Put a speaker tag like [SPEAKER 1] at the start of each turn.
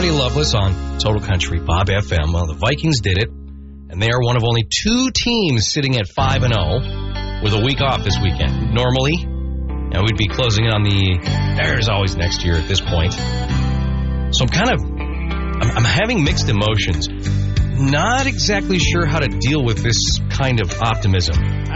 [SPEAKER 1] Patty Loveless on Total Country Bob FM. Well, the Vikings did it, and they are one of only 2 teams sitting at 5-0 with a week off this weekend. Normally, we'd be closing in on the Bears always next year at this point. So I'm having mixed emotions. Not exactly sure how to deal with this kind of optimism.